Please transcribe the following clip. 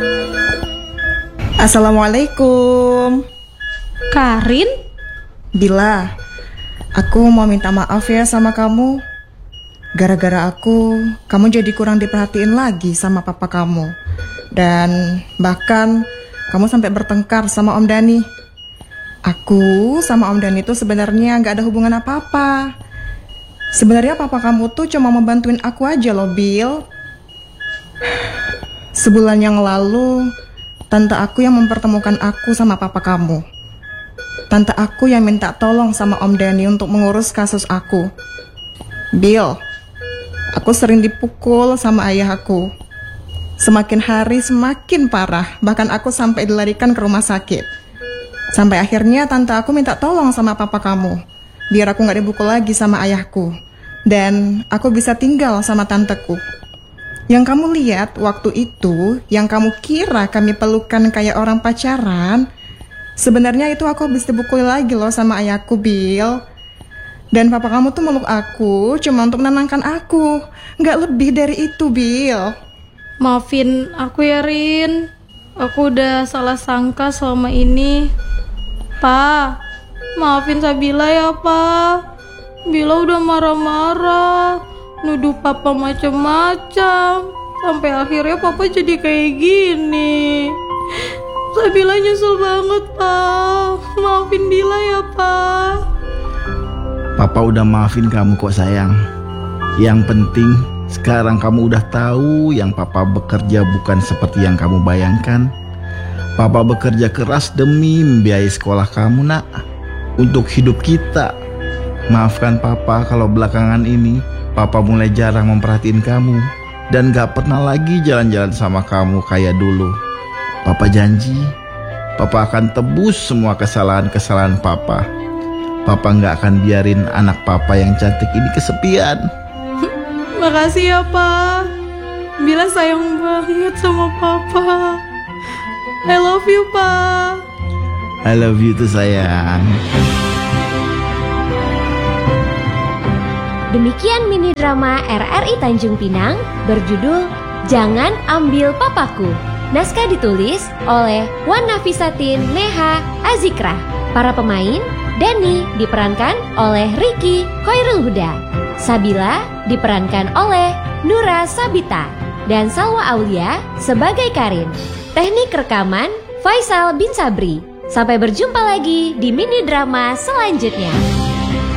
Assalamualaikum. Karin? Bila, aku mau minta maaf ya sama kamu. Gara-gara aku, kamu jadi kurang diperhatiin lagi sama papa kamu. Dan bahkan kamu sampai bertengkar sama Om Dani. Aku sama Om Dani itu sebenarnya gak ada hubungan apa-apa. Sebenarnya papa kamu tuh cuma membantuin aku aja loh, Bill. Sebulan yang lalu, tante aku yang mempertemukan aku sama papa kamu. Tante aku yang minta tolong sama Om Dani untuk mengurus kasus aku. Bill, aku sering dipukul sama ayah aku. Semakin hari semakin parah, bahkan aku sampai dilarikan ke rumah sakit. Sampai akhirnya tante aku minta tolong sama papa kamu, biar aku gak dipukul lagi sama ayahku. Dan aku bisa tinggal sama tanteku. Yang kamu lihat waktu itu, yang kamu kira kami pelukan kayak orang pacaran, sebenarnya itu aku habis dipukul lagi loh sama ayahku, Bill. Dan papa kamu tuh meluk aku cuma untuk menenangkan aku. Nggak lebih dari itu, Bill. Maafin aku ya, Rin. Aku udah salah sangka selama ini. Pa, maafin Sabila ya, Pa. Bila udah marah-marah, nuduh papa macem-macem, sampai akhirnya papa jadi kayak gini. Sabila nyesel banget, Pa. Maafin Bila ya, Pa. Papa udah maafin kamu kok, sayang. Yang penting sekarang kamu udah tahu yang papa bekerja bukan seperti yang kamu bayangkan. Papa bekerja keras demi membiayai sekolah kamu, nak, untuk hidup kita. Maafkan papa kalau belakangan ini papa mulai jarang memperhatiin kamu dan gak pernah lagi jalan-jalan sama kamu kayak dulu. Papa janji, papa akan tebus semua kesalahan-kesalahan papa. Papa gak akan biarin anak papa yang cantik ini kesepian. Makasih ya, Pa. Bila sayang banget sama papa. I love you, Pa. I love you too, sayang. Demikian mini drama RRI Tanjung Pinang berjudul Jangan Ambil Papaku. Naskah ditulis oleh Wan Nafisatin Neha Azikrah. Para pemain, Dani diperankan oleh Ricky Khairul Huda, Sabila diperankan oleh Nura Sabita, dan Salwa Aulia sebagai Karin. Teknik rekaman Faisal bin Sabri. Sampai berjumpa lagi di mini drama selanjutnya.